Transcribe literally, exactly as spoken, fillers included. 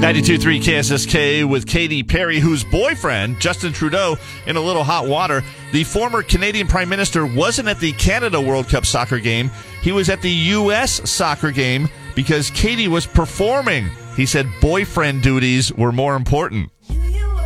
ninety-two point three K S S K with Katy Perry, whose boyfriend, Justin Trudeau, in a little hot water. The former Canadian Prime Minister wasn't at the Canada World Cup soccer game. He was at the U S soccer game because Katy was performing. He said boyfriend duties were more important.